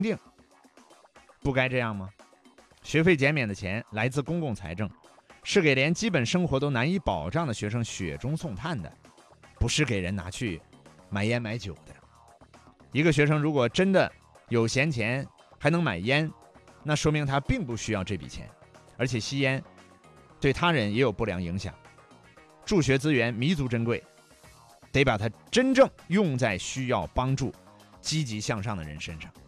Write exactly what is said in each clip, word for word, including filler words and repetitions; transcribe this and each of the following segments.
定，不该这样吗？学费减免的钱来自公共财政，是给连基本生活都难以保障的学生雪中送炭的，不是给人拿去买烟买酒的。一个学生如果真的有闲钱还能买烟，那说明他并不需要这笔钱，而且吸烟对他人也有不良影响。助学资源弥足珍贵，得把它真正用在需要帮助、积极向上的人身上。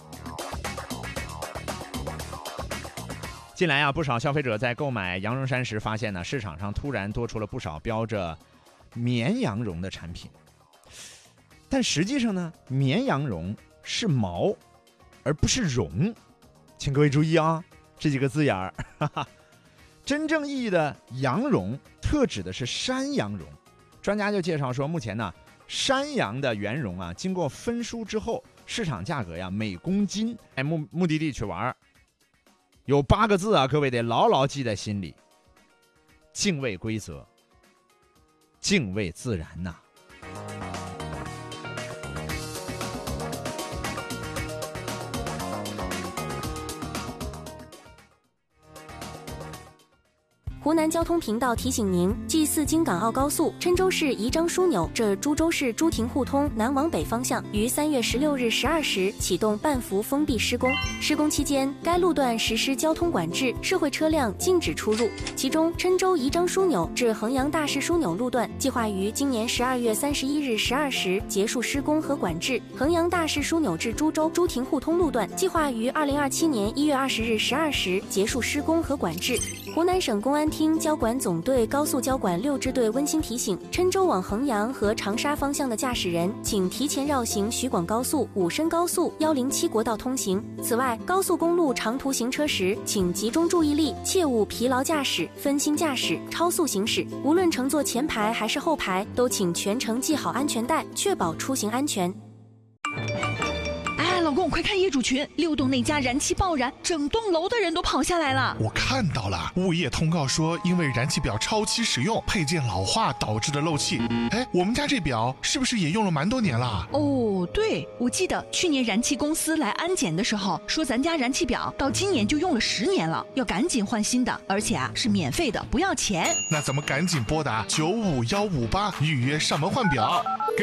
近来啊，不少消费者在购买羊绒衫时发现呢，市场上突然多出了不少标着绵羊绒的产品。但实际上呢，绵羊绒是毛，而不是绒，请各位注意啊，这几个字眼儿。真正意义的羊绒特指的是山羊绒。专家就介绍说，目前呢，山羊的原绒啊，经过分输之后，市场价格呀每公斤，哎目目的地去玩，有八个字啊，各位得牢牢记在心里：敬畏规则，敬畏自然呐、啊。 湖南交通频道提醒您： G 四 京港澳高速郴州市宜章枢纽至株洲市朱亭互通南往北方向于三月十六日十二时启动半幅封闭施工。施工期间，该路段实施交通管制，社会车辆禁止出入。其中，郴州宜章枢纽至衡阳大市枢纽路段计划于今年十二月三十一日十二时结束施工和管制；衡阳大市枢纽至株洲朱亭互通路段计划于二零二七年一月二十日十二时结束施工和管制。湖南省公安厅交管总队高速交管六支队温馨提醒：郴州往衡阳和长沙方向的驾驶人，请提前绕行徐广高速、武深高速、一零七国道通行。此外，高速公路长途行车时，请集中注意力，切勿疲劳驾驶、分心驾驶、超速行驶。无论乘坐前排还是后排，都请全程系好安全带，确保出行安全。 老公，快看业主群，六栋那家燃气爆燃，整栋楼的人都跑下来了。 我看到了，物业通告说，因为燃气表超期使用，配件老化导致的漏气。哎，我们家这表是不是也用了蛮多年了？ 哦，对，我记得去年燃气公司来安检的时候说，咱家燃气表到今年就用了十年了，要赶紧换新的，而且啊是免费的，不要钱。 那咱们赶紧拨打九五幺五八预约上门换表。